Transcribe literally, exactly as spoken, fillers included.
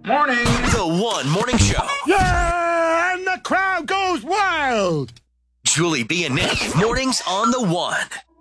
Morning. The One Morning Show. Yeah, and the crowd goes wild. Julie B and Nick. Mornings on The One.